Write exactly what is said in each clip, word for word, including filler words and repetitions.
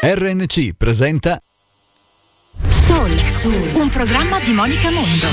R N C presenta Soul, Soul, un programma di Monica Mondo.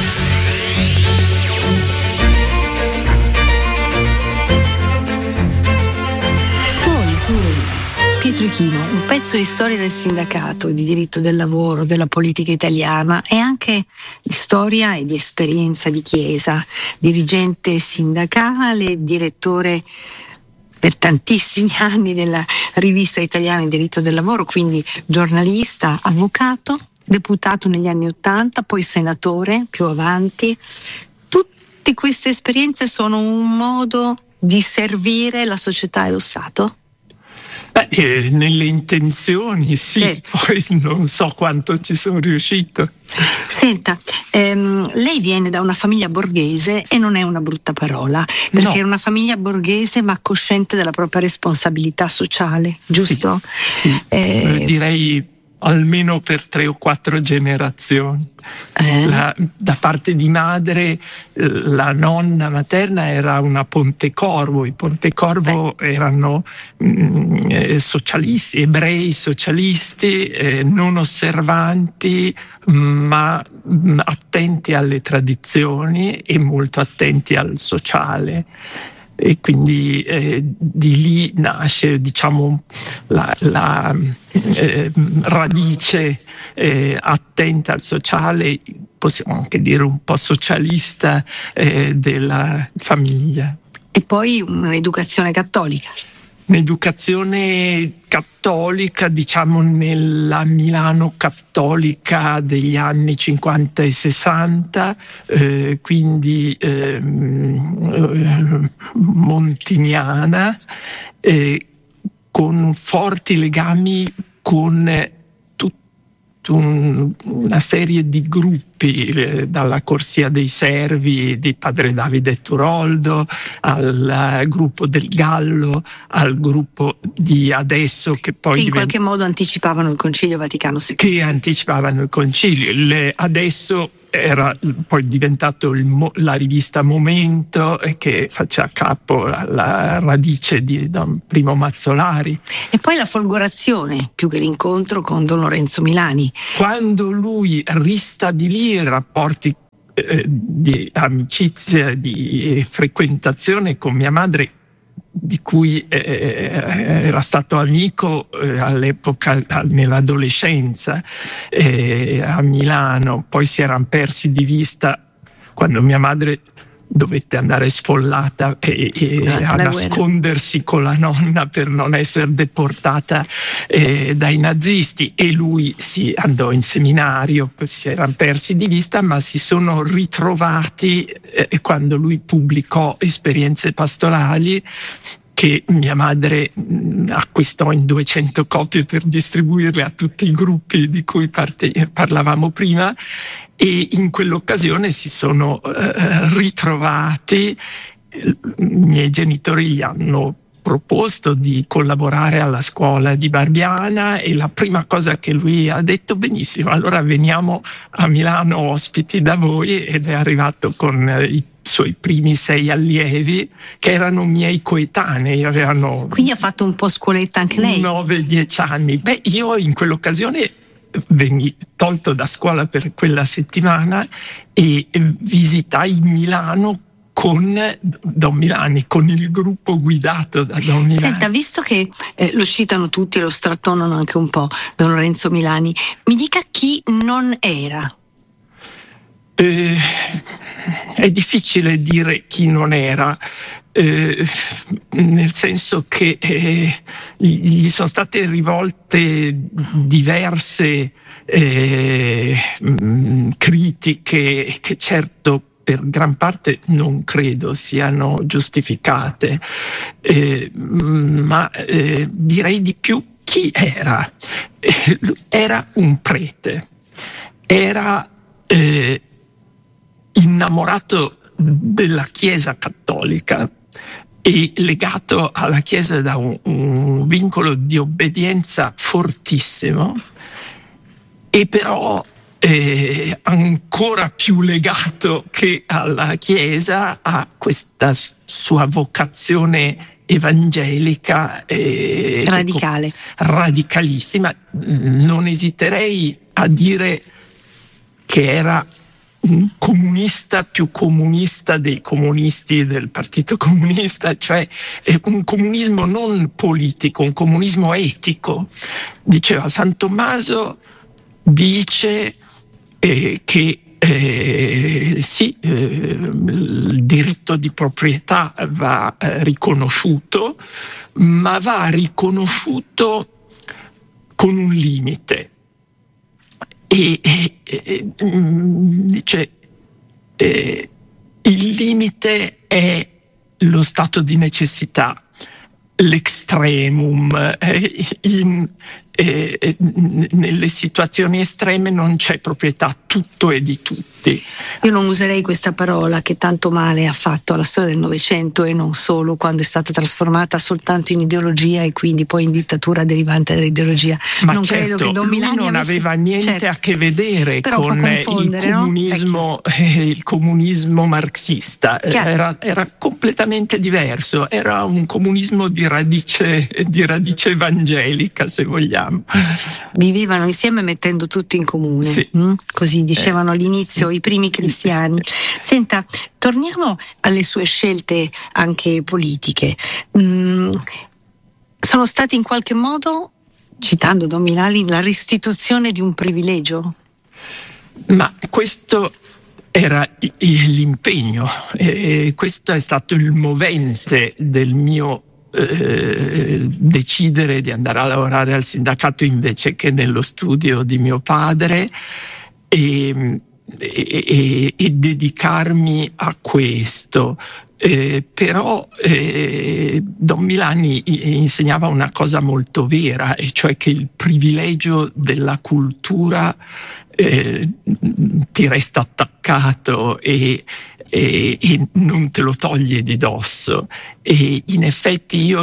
Soul, Soul. Pietro Ichino, un pezzo di storia del sindacato, di diritto del lavoro, della politica italiana e anche di storia e di esperienza di chiesa, dirigente sindacale, direttore per tantissimi anni della rivista italiana di diritto del lavoro, quindi giornalista, avvocato, deputato negli anni Ottanta, poi senatore più avanti. Tutte queste esperienze sono un modo di servire la società e lo Stato? Beh, eh, nelle intenzioni sì, certo. Poi non so quanto ci sono riuscito. Senta, ehm, lei viene da una famiglia borghese e non è una brutta parola, perché No. è una famiglia borghese ma cosciente della propria responsabilità sociale, giusto? Sì, sì. Eh, Eh, direi almeno per tre o quattro generazioni. Eh? La- da parte di madre, eh, la nonna materna era una Pontecorvo. I Pontecorvo erano mm, eh, socialisti, ebrei socialisti, eh, non osservanti, ma mm, attenti alle tradizioni e molto attenti al sociale. E quindi eh, di lì nasce, diciamo, la, la eh, radice eh, attenta al sociale, possiamo anche dire un po' socialista, eh, della famiglia. E poi un'educazione cattolica. Un'educazione cattolica, diciamo nella Milano cattolica degli anni cinquanta e sessanta, eh, quindi ehm, montiniana, eh, con forti legami con Un, una serie di gruppi, eh, dalla Corsia dei Servi di padre Davide Turoldo al uh, gruppo del Gallo, al gruppo di Adesso che poi Che in diventa... qualche modo anticipavano il Concilio Vaticano secondo. che anticipavano il concilio. Le, adesso era poi diventato il, la rivista Momento, eh, che faceva capo alla radice di Don Primo Mazzolari. E poi la folgorazione, più che l'incontro con Don Lorenzo Milani. Quando lui ristabilì i rapporti eh, di amicizia, di frequentazione con mia madre, di cui eh, era stato amico eh, all'epoca, nell'adolescenza, eh, a Milano, poi si erano persi di vista quando mia madre dovette andare sfollata e, e a nascondersi con la nonna per non essere deportata eh, dai nazisti, e lui si andò in seminario, si erano persi di vista, ma si sono ritrovati eh, quando lui pubblicò Esperienze pastorali, che mia madre mh, acquistò in duecento copie per distribuirle a tutti i gruppi di cui parte, parlavamo prima. E in quell'occasione si sono eh, ritrovati, i miei genitori gli hanno proposto di collaborare alla scuola di Barbiana, e la prima cosa che lui ha detto: benissimo, allora veniamo a Milano ospiti da voi, ed è arrivato con eh, i suoi primi sei allievi che erano miei coetanei, avevano Quindi ha fatto un po' scuoletta anche lei? nove dieci anni. Beh, io in quell'occasione venni tolto da scuola per quella settimana e visitai Milano con Don Milani, con il gruppo guidato da Don Milani. Senta, visto che eh, lo citano tutti e lo strattonano anche un po', Don Lorenzo Milani, mi dica chi non era. Eh, è difficile dire chi non era, eh, nel senso che eh, gli sono state rivolte diverse eh, mh, critiche che certo per gran parte non credo siano giustificate, eh, ma eh, direi di più chi era. Eh, era un prete, era eh, innamorato della Chiesa cattolica e legato alla Chiesa da un, un vincolo di obbedienza fortissimo, e però eh, ancora più legato che alla Chiesa a questa sua vocazione evangelica e radicale, radicalissima. Non esiterei a dire che era un comunista più comunista dei comunisti del Partito Comunista, cioè un comunismo non politico, un comunismo etico. Diceva San Tommaso, dice eh, che eh, sì, eh, il diritto di proprietà va eh, riconosciuto, ma va riconosciuto con un limite. E, e, e dice eh, il limite è lo stato di necessità, l'extremum. Eh, in, eh, eh, nelle situazioni estreme non c'è proprietà, tutto è di tutti. Io non userei questa parola che tanto male ha fatto alla storia del Novecento e non solo, quando è stata trasformata soltanto in ideologia e quindi poi in dittatura derivante dall'ideologia. Ma non certo, credo che Don Milani lui non avesse... aveva niente certo. a che vedere Però con il comunismo, no? eh, il comunismo marxista. Era, era completamente diverso, era un comunismo di radice, di radice evangelica, se vogliamo. Vivevano insieme mettendo tutto in comune, sì. mm? Così dicevano all'inizio i primi cristiani. Senta, torniamo alle sue scelte anche politiche. Mm, sono state in qualche modo, citando Don Milani, la restituzione di un privilegio? Ma questo era l'impegno, e questo è stato il movente del mio Eh, decidere di andare a lavorare al sindacato invece che nello studio di mio padre e, e, e dedicarmi a questo. Eh, però eh, Don Milani insegnava una cosa molto vera, e cioè che il privilegio della cultura eh, ti resta attaccato e E, e non te lo toglie di dosso. E in effetti io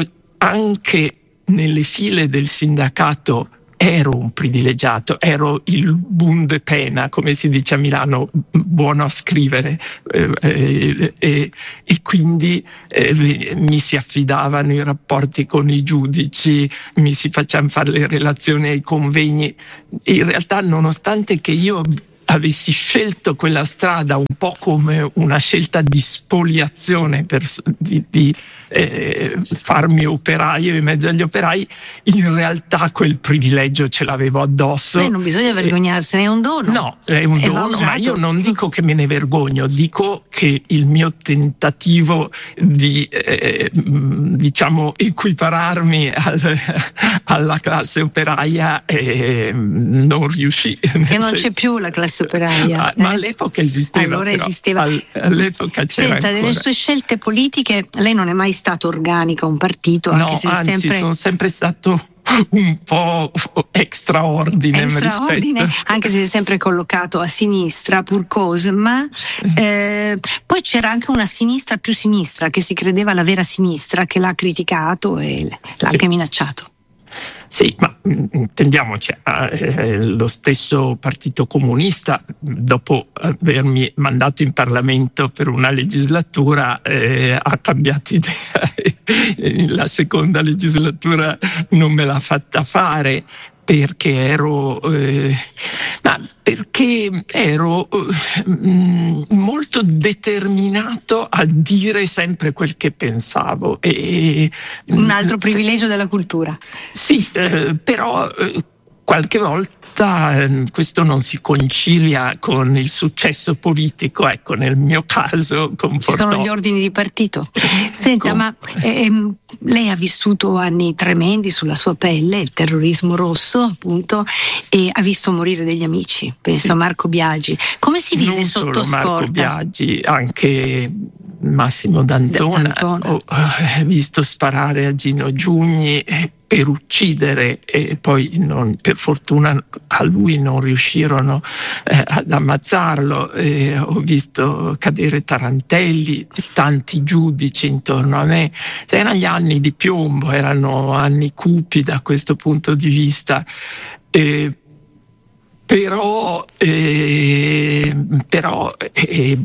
anche nelle file del sindacato ero un privilegiato, ero il Bundepena, come si dice a Milano, buono a scrivere, eh, eh, eh, e quindi eh, mi si affidavano i rapporti con i giudici, mi si facevano fare le relazioni ai convegni. In realtà, nonostante che io avessi scelto quella strada un po' come una scelta di spoliazione, per, di, di eh, farmi operaio in mezzo agli operai, in realtà quel privilegio ce l'avevo addosso. Beh, non bisogna vergognarsene, è un dono. No, è un e dono, ma io non dico che me ne vergogno, dico che il mio tentativo di eh, diciamo equipararmi al, alla classe operaia eh, non riuscì. Che non c'è più la classe operaia. Ma eh? all'epoca esisteva. Allora però, esisteva. All, all'epoca c'era. Senta, ancora. Delle sue scelte politiche, lei non è mai stato organico a un partito, no, anche se anzi, sempre... sono sempre stato un po' extraordine, extraordine rispetto. Anche se è sempre collocato a sinistra, pur cose, ma eh, poi c'era anche una sinistra più sinistra che si credeva la vera sinistra, che l'ha criticato e l'ha sì. anche minacciato. Sì, ma intendiamoci, eh, lo stesso Partito Comunista, dopo avermi mandato in Parlamento per una legislatura, eh, ha cambiato idea. La seconda legislatura non me l'ha fatta fare, perché ero eh, ma perché ero eh, molto determinato a dire sempre quel che pensavo. E, un altro se, privilegio della cultura. Sì, eh, però eh, qualche volta eh, questo non si concilia con il successo politico. Ecco, nel mio caso comportò... Ci sono gli ordini di partito. Senta, Com- ma ehm, lei ha vissuto anni tremendi sulla sua pelle, il terrorismo rosso appunto, e ha visto morire degli amici, penso sì. a Marco Biagi. Come si vive non sotto solo Marco scorta? Biagi, anche Massimo D'Antona. D'Antona. Ho eh, visto sparare a Gino Giugni eh, per uccidere, e poi non, per fortuna a lui non riuscirono eh, ad ammazzarlo. Eh, ho visto cadere Tarantelli, tanti giudici intorno a me. Cioè, erano gli anni di piombo, erano anni cupi da questo punto di vista. Eh, Però, eh, però eh,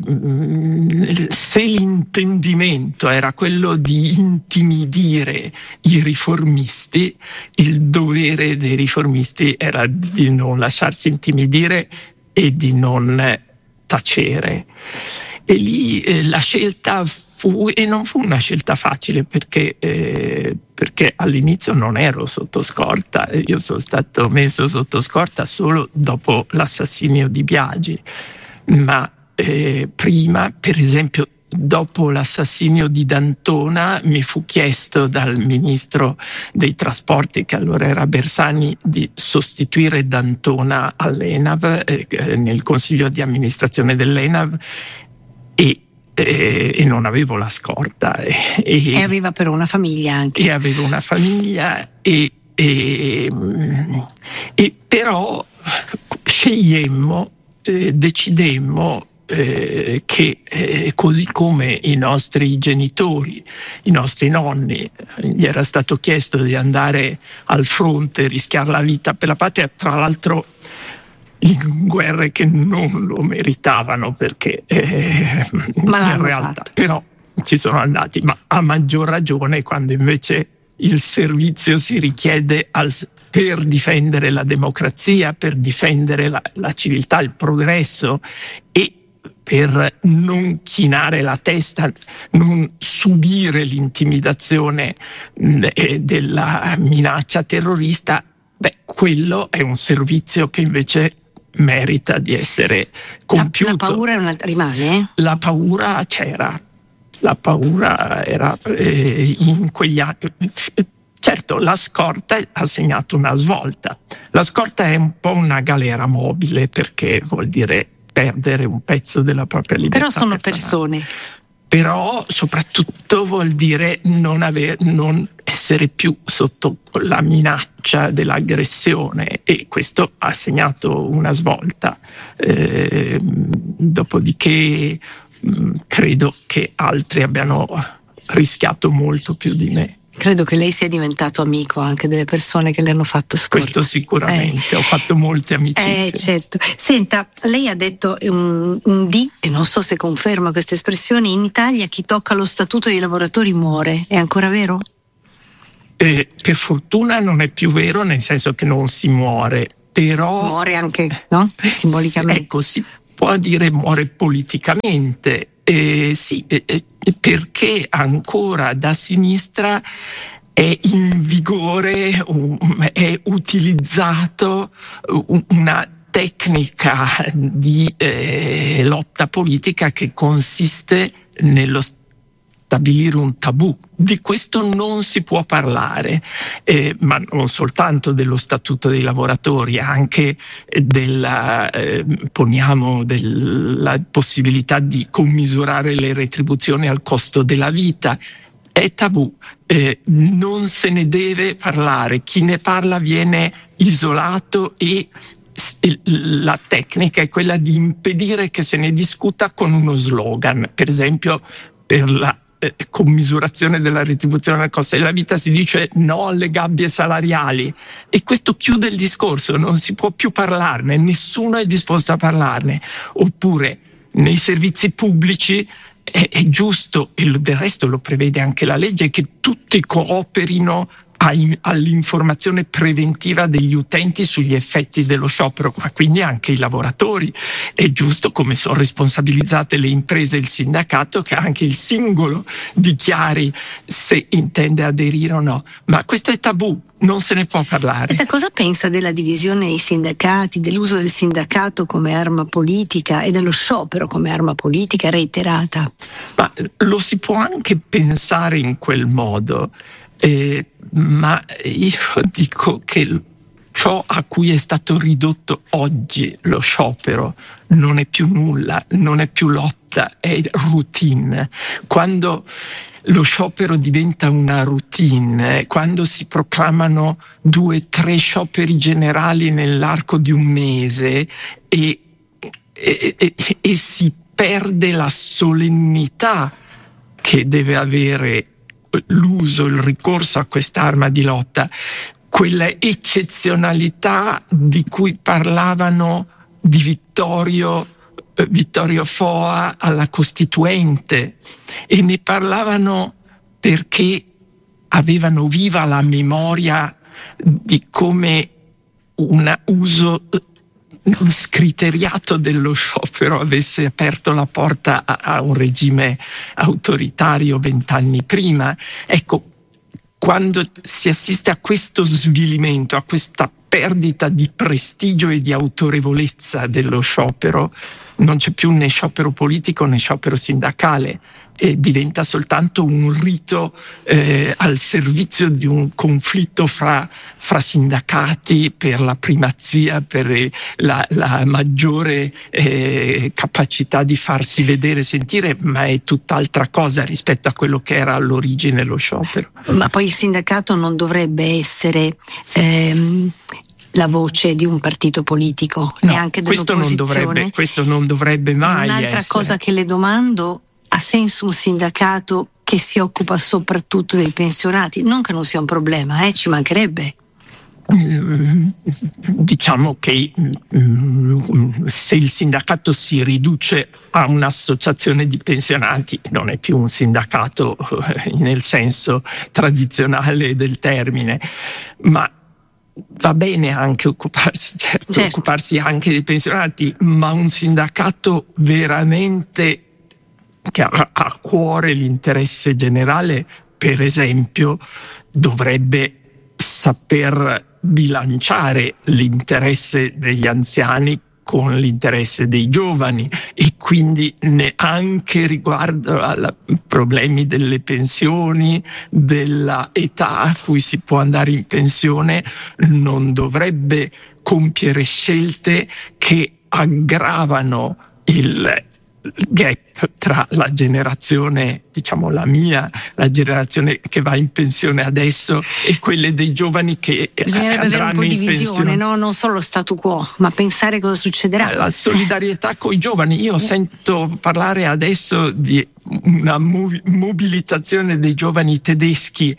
se l'intendimento era quello di intimidire i riformisti, il dovere dei riformisti era di non lasciarsi intimidire e di non tacere. E lì eh, la scelta fu, e non fu una scelta facile, perché, eh, perché all'inizio non ero sotto scorta, io sono stato messo sotto scorta solo dopo l'assassinio di Biagi, ma eh, prima, per esempio, dopo l'assassinio di D'Antona, mi fu chiesto dal ministro dei trasporti, che allora era Bersani, di sostituire D'Antona all'ENAV, eh, nel consiglio di amministrazione dell'ENAV, e, e, e non avevo la scorta. E, e aveva però una famiglia anche. E avevo una famiglia, e, e, e però scegliemmo, eh, decidemmo eh, che eh, così come i nostri genitori, i nostri nonni, gli era stato chiesto di andare al fronte, rischiare la vita per la patria, tra l'altro in guerre che non lo meritavano, perché eh, ma in realtà fatto. Però ci sono andati, ma a maggior ragione quando invece il servizio si richiede al, per difendere la democrazia, per difendere la, la civiltà, il progresso, e per non chinare la testa, non subire l'intimidazione eh, della minaccia terrorista. Beh, quello è un servizio che invece merita di essere compiuto. La, la paura è una, rimane? Eh? La paura c'era, la paura era eh, in quegli anni. Certo, la scorta ha segnato una svolta. La scorta è un po' una galera mobile, perché vuol dire perdere un pezzo della propria libertà. Però sono personale. persone. Però soprattutto vuol dire non, aver, non essere più sotto la minaccia dell'aggressione, e questo ha segnato una svolta. Eh, dopodiché mh, credo che altri abbiano rischiato molto più di me. Credo che lei sia diventato amico anche delle persone che le hanno fatto scorta. Questo sicuramente, eh. Ho fatto molte amicizie. Eh, certo. Senta, lei ha detto un, un di, e non so se conferma questa espressione, in Italia chi tocca lo statuto dei lavoratori muore. È ancora vero? Eh, per fortuna non è più vero, nel senso che non si muore, però... Muore anche, no? Simbolicamente. Ecco, si può dire muore politicamente. Eh, sì, eh, perché ancora da sinistra è in vigore, um, è utilizzato una tecnica di eh, lotta politica che consiste nello stabilire un tabù. Di questo non si può parlare, eh, ma non soltanto dello statuto dei lavoratori, anche della, eh, poniamo della possibilità di commisurare le retribuzioni al costo della vita. È tabù, eh, non se ne deve parlare, chi ne parla viene isolato, e la tecnica è quella di impedire che se ne discuta con uno slogan. Per esempio, per la commisurazione della retribuzione al costo della vita si dice no alle gabbie salariali, e questo chiude il discorso, non si può più parlarne, nessuno è disposto a parlarne. Oppure nei servizi pubblici è, è giusto, e del resto lo prevede anche la legge, che tutti cooperino all'informazione preventiva degli utenti sugli effetti dello sciopero, ma quindi anche i lavoratori. È giusto, come sono responsabilizzate le imprese e il sindacato, che anche il singolo dichiari se intende aderire o no. Ma questo è tabù, non se ne può parlare. E cosa pensa della divisione dei sindacati, dell'uso del sindacato come arma politica e dello sciopero come arma politica reiterata? Ma lo si può anche pensare in quel modo. Eh, ma io dico che ciò a cui è stato ridotto oggi lo sciopero non è più nulla, non è più lotta, è routine. Quando lo sciopero diventa una routine, quando si proclamano due, tre scioperi generali nell'arco di un mese e, e, e, e si perde la solennità che deve avere l'uso, il ricorso a quest'arma di lotta, quella eccezionalità di cui parlavano di Vittorio, eh, Vittorio Foa alla Costituente, e ne parlavano perché avevano viva la memoria di come un uso scriteriato dello sciopero avesse aperto la porta a, a un regime autoritario vent'anni prima. Ecco, quando si assiste a questo svilimento, a questa perdita di prestigio e di autorevolezza dello sciopero, non c'è più né sciopero politico né sciopero sindacale, e diventa soltanto un rito eh, al servizio di un conflitto fra, fra sindacati per la primazia, per la, la maggiore eh, capacità di farsi vedere e sentire, ma è tutt'altra cosa rispetto a quello che era all'origine lo sciopero. Ma poi il sindacato non dovrebbe essere ehm, la voce di un partito politico, no, neanche questo dell'opposizione. Non dovrebbe, questo non dovrebbe mai Un'altra essere. cosa che le domando: ha senso un sindacato che si occupa soprattutto dei pensionati? Non che non sia un problema, eh, ci mancherebbe. Diciamo che se il sindacato si riduce a un'associazione di pensionati non è più un sindacato nel senso tradizionale del termine, ma va bene anche occuparsi, certo, certo. occuparsi anche dei pensionati, ma un sindacato veramente che ha a cuore l'interesse generale, per esempio, dovrebbe saper bilanciare l'interesse degli anziani con l'interesse dei giovani, e quindi neanche riguardo ai problemi delle pensioni, della età a cui si può andare in pensione, non dovrebbe compiere scelte che aggravano il gap tra la generazione, diciamo la mia, la generazione che va in pensione adesso, e quelle dei giovani che bisognerebbe avere un po' di visione, no? Non solo statu quo, ma pensare cosa succederà. La solidarietà con i giovani. Io sento parlare adesso di una mobilitazione dei giovani tedeschi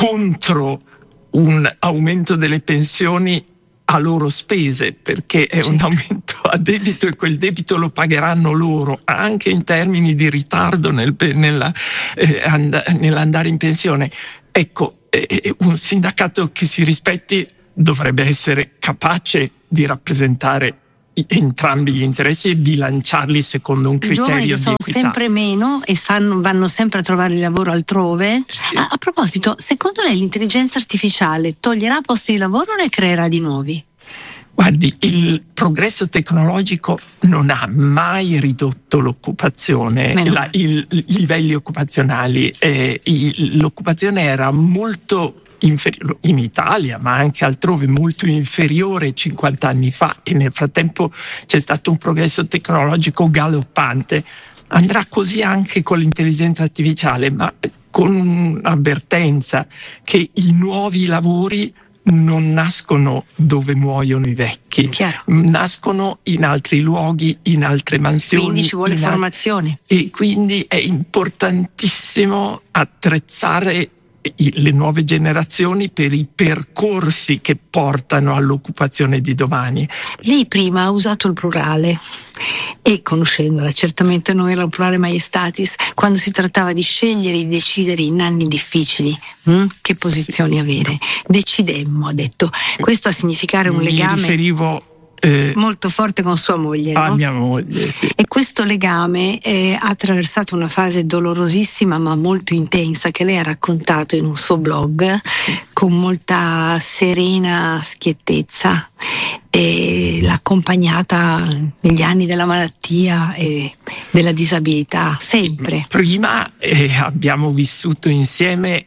contro un aumento delle pensioni a loro spese, perché è certo. un aumento a debito, e quel debito lo pagheranno loro, anche in termini di ritardo nel, nella, eh, and, nell'andare in pensione. Ecco, eh, un sindacato che si rispetti dovrebbe essere capace di rappresentare entrambi gli interessi e bilanciarli secondo un criterio di equità. I giovani che sono sempre meno e fanno, vanno sempre a trovare il lavoro altrove. Sì. A, a proposito, secondo lei l'intelligenza artificiale toglierà posti di lavoro o ne creerà di nuovi? Guardi, il progresso tecnologico non ha mai ridotto l'occupazione, la, il, i livelli occupazionali. Eh, il, l'occupazione era molto inferiore in Italia, ma anche altrove, molto inferiore cinquanta anni fa, e nel frattempo c'è stato un progresso tecnologico galoppante. Andrà così anche con l'intelligenza artificiale, ma con un'avvertenza che i nuovi lavori non nascono dove muoiono i vecchi, Chiaro. Nascono in altri luoghi, in altre mansioni. Quindi ci vuole formazione. Al- e quindi è importantissimo attrezzare le nuove generazioni per i percorsi che portano all'occupazione di domani. Lei prima ha usato il plurale, e conoscendola certamente non era un plurale maiestatis, quando si trattava di scegliere e di decidere in anni difficili hm? che posizioni sì. avere. Decidemmo, ha detto. Questo a significare un Mi legame riferivo Eh, molto forte con sua moglie, a no? mia moglie, sì. E questo legame eh, ha attraversato una fase dolorosissima ma molto intensa, che lei ha raccontato in un suo blog con molta serena schiettezza, e l'ha accompagnata negli anni della malattia e della disabilità, sempre. Prima eh, abbiamo vissuto insieme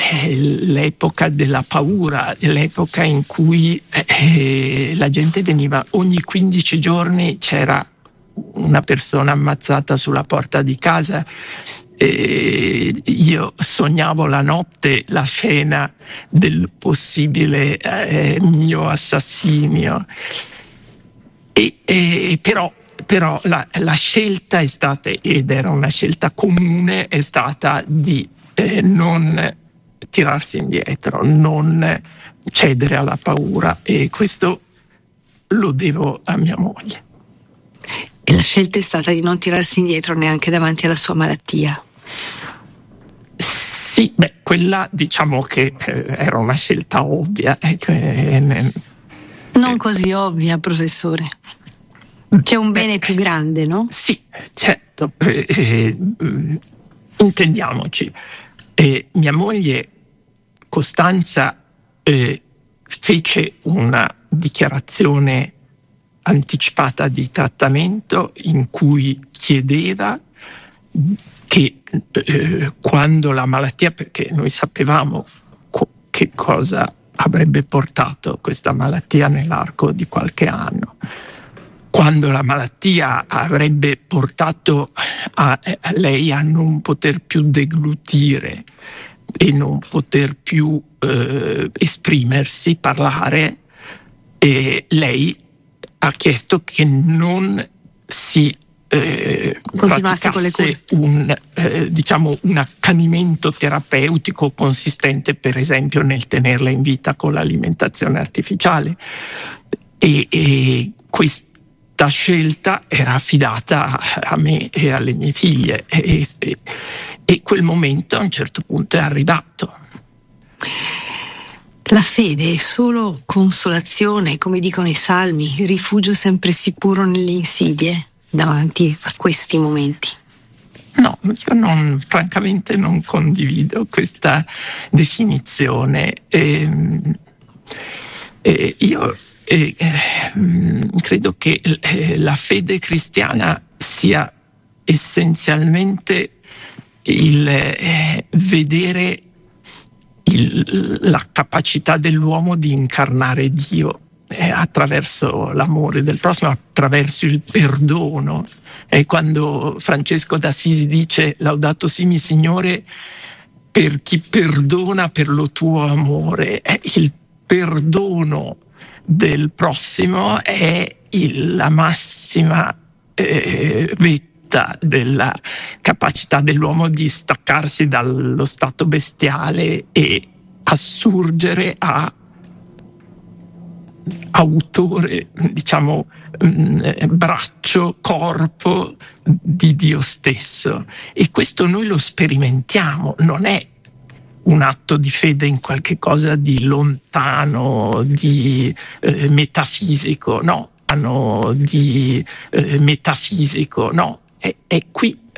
l'epoca della paura, l'epoca in cui eh, la gente veniva ogni quindici giorni, c'era una persona ammazzata sulla porta di casa, e io sognavo la notte la scena del possibile eh, mio assassinio, e, e però però la, la scelta è stata, ed era una scelta comune, è stata di eh, non tirarsi indietro, non cedere alla paura, e questo lo devo a mia moglie. E la scelta è stata di non tirarsi indietro neanche davanti alla sua malattia. Sì, beh, quella diciamo che eh, era una scelta ovvia. Eh, eh, non eh, così ovvia, professore. C'è un bene beh, più grande, no? Sì, certo. Eh, eh, intendiamoci. Eh, mia moglie Costanza eh, fece una dichiarazione anticipata di trattamento in cui chiedeva che eh, quando la malattia, perché noi sapevamo co- che cosa avrebbe portato questa malattia nell'arco di qualche anno, quando la malattia avrebbe portato a, a lei a non poter più deglutire e non poter più eh, esprimersi, parlare, e lei ha chiesto che non si eh, praticasse un, eh, diciamo, un accanimento terapeutico consistente, per esempio, nel tenerla in vita con l'alimentazione artificiale. E, e questa scelta era affidata a me e alle mie figlie, e, e, e quel momento a un certo punto è arrivato. La fede è solo consolazione, come dicono i salmi, rifugio sempre sicuro nelle insidie davanti a questi momenti. No, io non, francamente non condivido questa definizione. E, e io e, eh, credo che eh, la fede cristiana sia essenzialmente il eh, vedere il, la capacità dell'uomo di incarnare Dio eh, attraverso l'amore del prossimo, attraverso il perdono. E quando Francesco d'Assisi dice Laudato si mi Signore per chi perdona per lo tuo amore, eh, il perdono del prossimo è il, la massima eh, vetta della capacità dell'uomo di staccarsi dallo stato bestiale e assurgere a autore, diciamo, braccio, corpo di Dio stesso. E questo noi lo sperimentiamo, non è un atto di fede in qualche cosa di lontano, di eh, metafisico, no, di eh, metafisico, no, è, è qui